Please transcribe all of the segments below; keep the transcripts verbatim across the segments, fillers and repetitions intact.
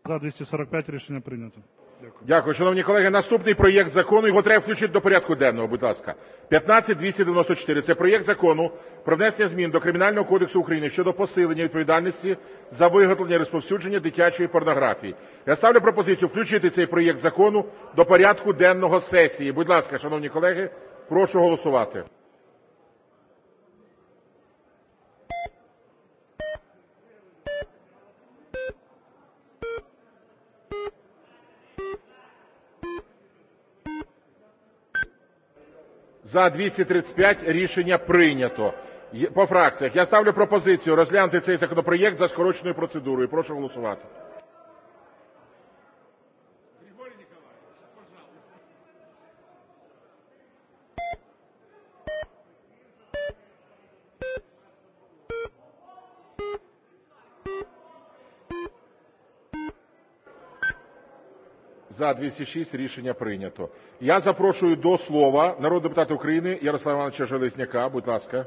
За двісті сорок п'ять рішення прийнято. Дякую. Дякую. Шановні колеги, наступний проєкт закону, його треба включити до порядку денного, будь ласка. п'ятнадцять двісті дев'яносто чотири. Це проєкт закону про внесення змін до Кримінального кодексу України щодо посилення відповідальності за виготовлення і розповсюдження дитячої порнографії. Я ставлю пропозицію включити цей проєкт закону до порядку денного сесії. Будь ласка, шановні колеги, прошу голосувати. За двісті тридцять п'ять рішення прийнято. По фракціях. Я ставлю пропозицію розглянути цей законопроєкт за скороченою процедурою. Прошу голосувати. За двісті шість рішення прийнято. Я запрошую до слова народного депутата України Ярослава Івановича Железняка. Будь ласка.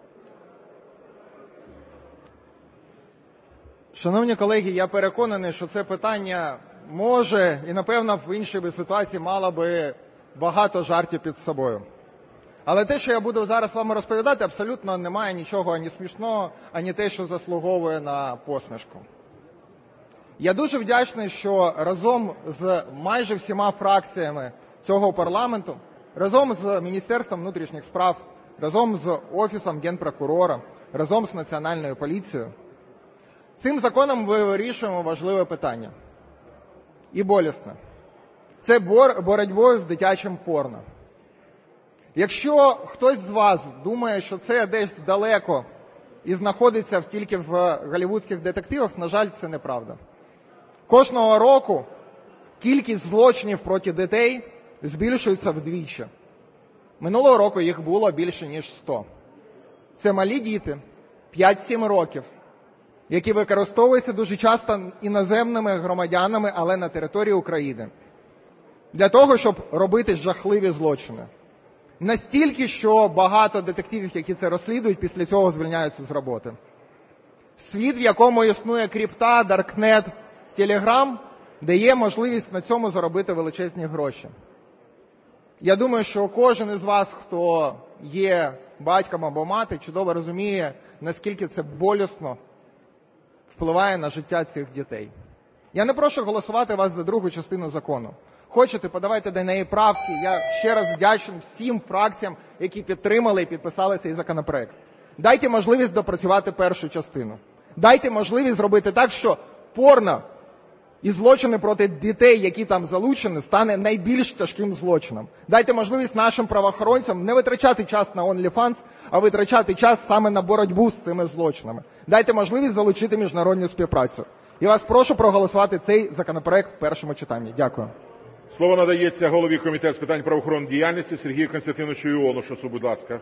Шановні колеги, я переконаний, що це питання може і, напевно, в іншій би ситуації мало би багато жартів під собою. Але те, що я буду зараз вам розповідати, абсолютно немає нічого ані смішного, ані те, що заслуговує на посмішку. Я дуже вдячний, що разом з майже всіма фракціями цього парламенту, разом з Міністерством внутрішніх справ, разом з Офісом Генпрокурора, разом з Національною поліцією, цим законом ми вирішуємо важливе питання. І болісне. Це боротьбою з дитячим порно. Якщо хтось з вас думає, що це десь далеко і знаходиться тільки в голлівудських детективах, на жаль, це неправда. Кожного року кількість злочинів проти дітей збільшується вдвічі. Минулого року їх було більше, ніж сто. Це малі діти, п'ять-сім років, які використовуються дуже часто іноземними громадянами, але на території України, для того, щоб робити жахливі злочини. Настільки, що багато детективів, які це розслідують, після цього звільняються з роботи. Світ, в якому існує крипта, даркнет, телеграм, дає можливість на цьому заробити величезні гроші. Я думаю, що кожен із вас, хто є батьком або мати, чудово розуміє, наскільки це болісно впливає на життя цих дітей. Я не прошу голосувати вас за другу частину закону. Хочете, подавайте до неї правки. Я ще раз вдячний всім фракціям, які підтримали і підписали цей законопроект. Дайте можливість допрацювати першу частину. Дайте можливість зробити так, що порно і злочини проти дітей, які там залучені, стане найбільш тяжким злочином. Дайте можливість нашим правоохоронцям не витрачати час на OnlyFans, а витрачати час саме на боротьбу з цими злочинами. Дайте можливість залучити міжнародну співпрацю. Я вас прошу проголосувати цей законопроект в першому читанні. Дякую. Слово надається голові Комітету з питань правоохоронної діяльності Сергію Костянтиновичу Іонушасу, будь ласка.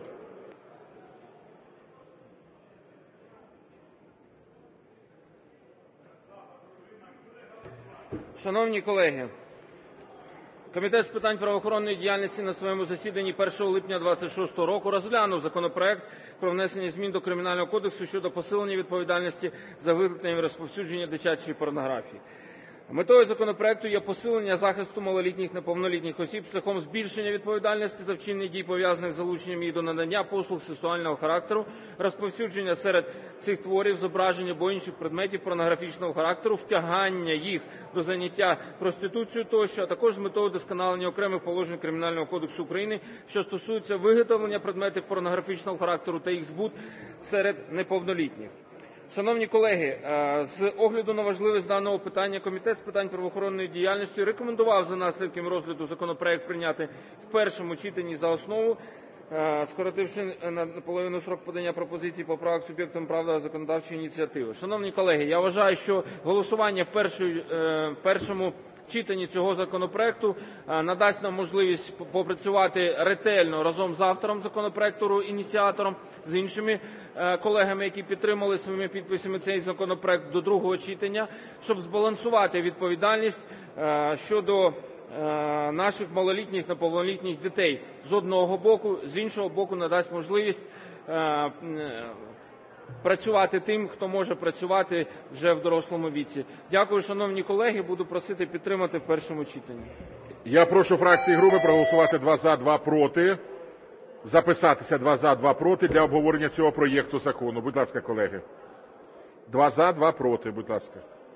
Шановні колеги, Комітет з питань правоохоронної діяльності на своєму засіданні першого липня двадцять шостого року розглянув законопроект про внесення змін до Кримінального кодексу щодо посилення відповідальності за виготовлення і розповсюдження дитячої порнографії. Метою законопроекту є посилення захисту малолітніх неповнолітніх осіб шляхом збільшення відповідальності за вчинення дій, пов'язаних з залученням їх до надання послуг сексуального характеру, розповсюдження серед цих творів, зображення або інших предметів порнографічного характеру, втягання їх до заняття проституцією тощо, а також з метою вдосконалення окремих положень Кримінального кодексу України, що стосуються виготовлення предметів порнографічного характеру та їх збут серед неповнолітніх. Шановні колеги, з огляду на важливість даного питання, Комітет з питань правоохоронної діяльності рекомендував за наслідками розгляду законопроект прийняти в першому читанні за основу, скоротивши наполовину строк подання пропозицій поправок суб'єктам права законодавчої ініціативи. Шановні колеги, я вважаю, що голосування в першому читанні цього законопроекту надасть нам можливість попрацювати ретельно разом з автором законопроекту, ініціатором, з іншими колегами, які підтримали своїми підписами цей законопроект до другого читання, щоб збалансувати відповідальність щодо наших малолітніх, неповнолітніх дітей з одного боку, з іншого боку надасть можливість працювати тим, хто може працювати вже в дорослому віці. Дякую, шановні колеги. Буду просити підтримати в першому читанні. Я прошу фракції і групи проголосувати два за, два проти. Записатися два за, два проти для обговорення цього проєкту закону. Будь ласка, колеги. Два за, два проти, будь ласка.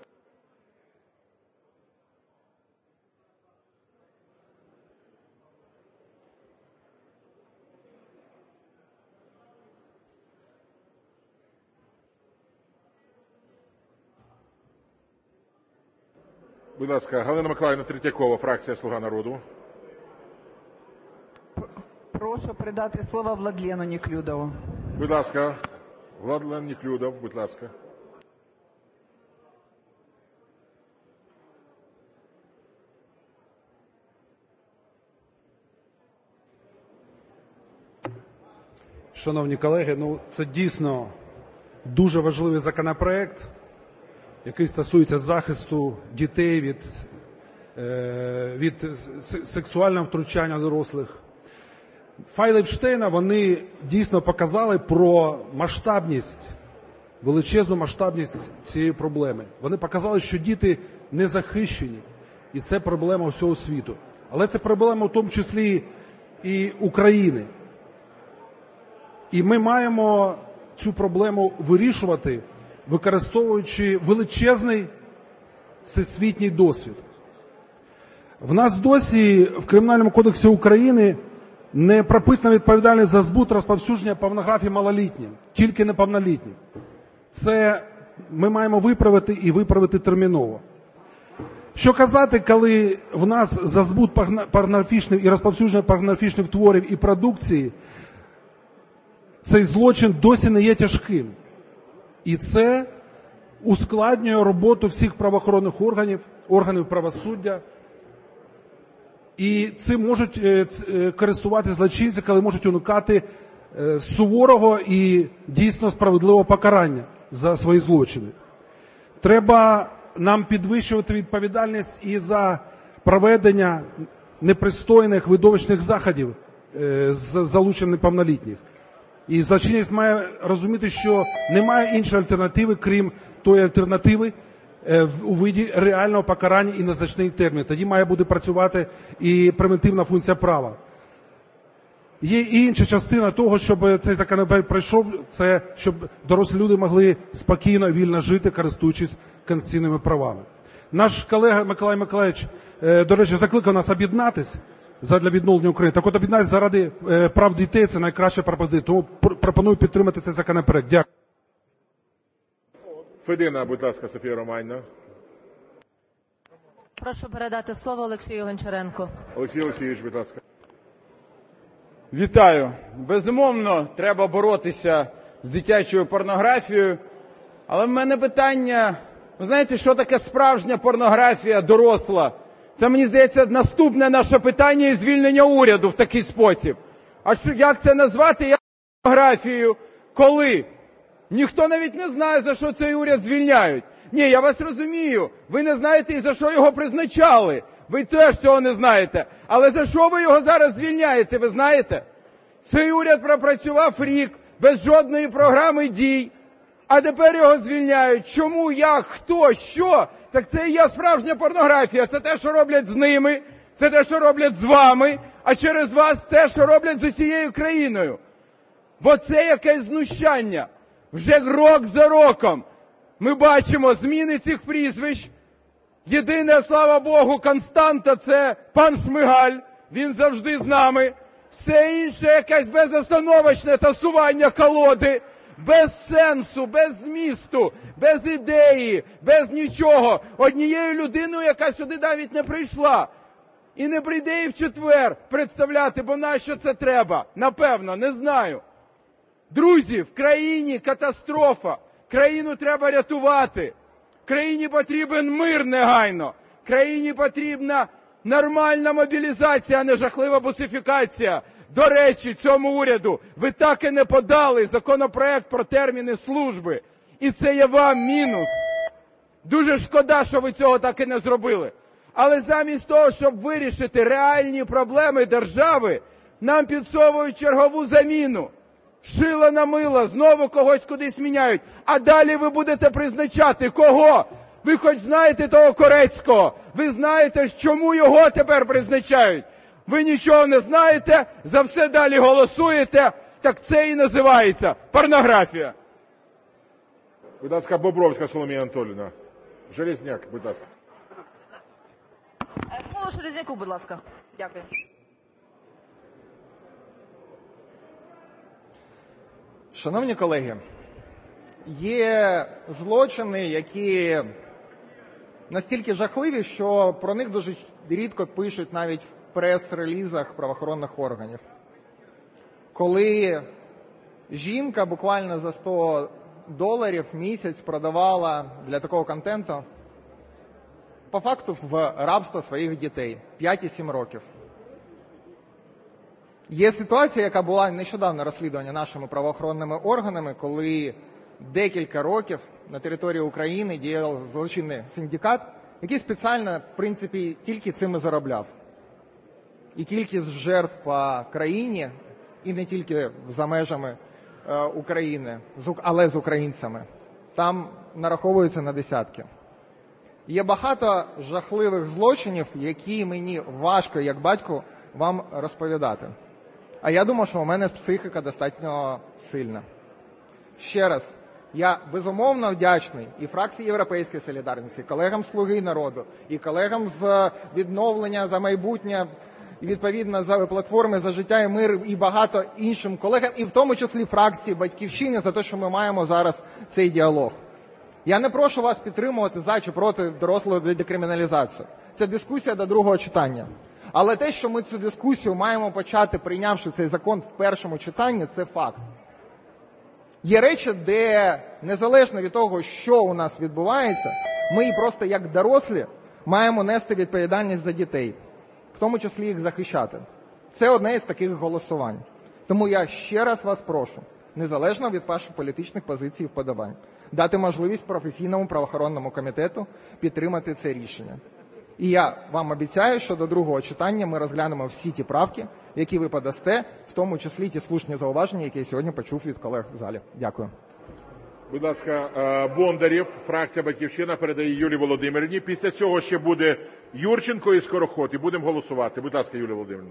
Будь ласка, Галина Миколаївна Третьякова, фракція «Слуга народу». Прошу передати слово Владлену Неклюдову. Будь ласка, Владлен Неклюдов, будь ласка. Шановні колеги, ну це дійсно дуже важливий законопроект, який стосується захисту дітей від, е, від сексуального втручання дорослих. Файли Епштейна, вони дійсно показали про масштабність, величезну масштабність цієї проблеми. Вони показали, що діти не захищені, і це проблема всього світу. Але це проблема в тому числі і України. І ми маємо цю проблему вирішувати, використовуючи величезний всесвітній досвід. В нас досі в Кримінальному кодексі України не прописана відповідальність за збут, розповсюдження порнографії малолітнім, тільки неповнолітнім. Це ми маємо виправити і виправити терміново. Що казати, коли в нас за збут порнографічних і розповсюдження порнографічних творів і продукції цей злочин досі не є тяжким. І це ускладнює роботу всіх правоохоронних органів, органів правосуддя. І цим можуть користуватися злочинці, коли можуть уникати суворого і дійсно справедливого покарання за свої злочини. Треба нам підвищувати відповідальність і за проведення непристойних видовищних заходів з залученням неповнолітніх. І злочинець має розуміти, що немає іншої альтернативи, крім тої альтернативи у виді реального покарання і незначний термін. Тоді має бути працювати і превентивна функція права. Є і інша частина того, щоб цей законопроект пройшов, це щоб дорослі люди могли спокійно, вільно жити, користуючись конституційними правами. Наш колега Миколай Миколаївич, до речі, закликав нас об'єднатись задля відновлення України. Так от об'єднатися заради прав дітей – це найкраща пропозиція. Тому пропоную підтримати цей законопроект. Дякую. Федина, будь ласка, Софія Романівна. Прошу передати слово Олексію Гончаренку. Олексій Олексійович, будь ласка. Вітаю. Безумовно, треба боротися з дитячою порнографією. Але в мене питання, ви знаєте, що таке справжня порнографія доросла? Це, мені здається, наступне наше питання і звільнення уряду в такий спосіб. А що, як це назвати? Як порнографією? Коли? Ніхто навіть не знає, за що цей уряд звільняють. Ні, я вас розумію. Ви не знаєте і за що його призначали. Ви теж цього не знаєте. Але за що ви його зараз звільняєте, ви знаєте? Цей уряд пропрацював рік без жодної програми дій, а тепер його звільняють. Чому, як, хто, що? Так це і є справжня порнографія. Це те, що роблять з ними, це те, що роблять з вами, а через вас те, що роблять з усією країною. Бо це якесь знущання. Вже рок за роком ми бачимо зміни цих прізвищ. Єдине, слава Богу, константа – це пан Шмигаль, він завжди з нами. Все інше якесь безостановочне тасування колоди, без сенсу, без змісту, без ідеї, без нічого. Однією людиною, яка сюди навіть не прийшла. І не прийде і в четвер представляти, бо нащо це треба? Напевно, не знаю. Друзі, в країні катастрофа. Країну треба рятувати. Країні потрібен мир негайно. Країні потрібна нормальна мобілізація, а не жахлива бусифікація. До речі, цьому уряду ви так і не подали законопроект про терміни служби. І це є вам мінус. Дуже шкода, що ви цього так і не зробили. Але замість того, щоб вирішити реальні проблеми держави, нам підсовують чергову заміну. шила на мило, знову когось кудись міняють. А далі ви будете призначати кого? Ви хоч знаєте того Корецького? Ви знаєте, чому його тепер призначають? Ви нічого не знаєте, за все далі голосуєте. Так це і називається порнографія. Будь ласка, Бобровська Соломія Анатоліївна. Железняк, будь ласка. Слово Железняку, будь ласка. Дякую. Шановні колеги, є злочини, які настільки жахливі, що про них дуже рідко пишуть навіть в прес-релізах правоохоронних органів. Коли жінка буквально за сто доларів в місяць продавала для такого контенту по факту в рабство своїх дітей п'ять і сім років. Є ситуація, яка була нещодавно розслідувана нашими правоохоронними органами, коли декілька років на території України діяв злочинний синдикат, який спеціально, в принципі, тільки цим і заробляв. І кількість жертв по країні, і не тільки за межами е, України, але з українцями, там нараховуються на десятки. Є багато жахливих злочинів, які мені важко, як батьку, вам розповідати. А я думаю, що у мене психіка достатньо сильна. Ще раз, я безумовно вдячний і фракції Європейської солідарності, і колегам «Слуги народу», і колегам з «Відновлення за майбутнє», і відповідно за платформи «За життя і мир», і багато іншим колегам, і в тому числі фракції «Батьківщини» за те, що ми маємо зараз цей діалог. Я не прошу вас підтримувати за чи проти дорослої декриміналізації. Це дискусія до другого читання. Але те, що ми цю дискусію маємо почати, прийнявши цей закон в першому читанні, це факт. Є речі, де незалежно від того, що у нас відбувається, ми просто як дорослі маємо нести відповідальність за дітей, в тому числі їх захищати. Це одне із таких голосувань. Тому я ще раз вас прошу, незалежно від ваших політичних позицій і вподобань, дати можливість професійному правоохоронному комітету підтримати це рішення. І я вам обіцяю, що до другого читання ми розглянемо всі ті правки, які ви подасте, в тому числі ті слушні зауваження, які я сьогодні почув від колег в залі. Дякую. Будь ласка, Бондарєв, фракція «Батьківщина» передає Юлії Володимирівні. Після цього ще буде Юрченко і Скороход, і будемо голосувати. Будь ласка, Юлія Володимирівна.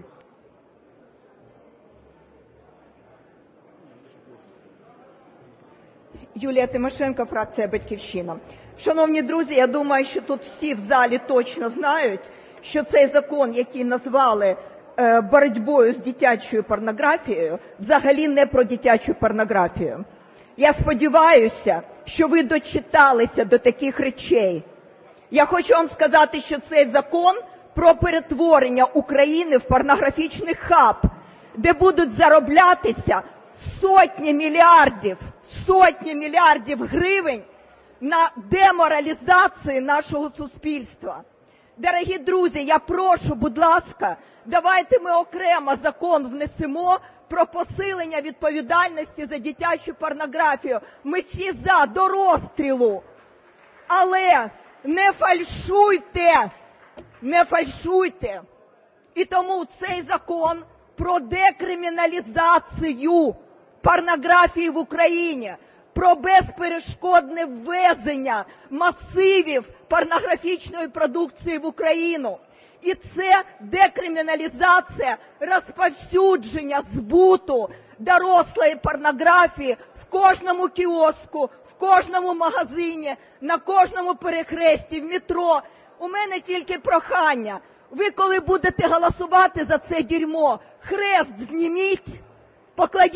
Юлія Тимошенко, фракція «Батьківщина». Шановні друзі, я думаю, що тут всі в залі точно знають, що цей закон, який назвали е, боротьбою з дитячою порнографією, взагалі не про дитячу порнографію. Я сподіваюся, що ви дочиталися до таких речей. Я хочу вам сказати, що цей закон про перетворення України в порнографічний хаб, де будуть зароблятися сотні мільярдів, сотні мільярдів гривень на деморалізації нашого суспільства. Дорогі друзі, я прошу, будь ласка, давайте ми окремо закон внесемо про посилення відповідальності за дитячу порнографію. Ми всі за, до розстрілу. Але не фальшуйте, не фальшуйте. І тому цей закон про декриміналізацію порнографії в Україні, про безперешкодне ввезення масивів порнографічної продукції в Україну. І це декриміналізація розповсюдження збуту дорослої порнографії в кожному кіоску, в кожному магазині, на кожному перехресті, в метро. У мене тільки прохання. Ви, коли будете голосувати за це дерьмо, хрест зніміть, покладіть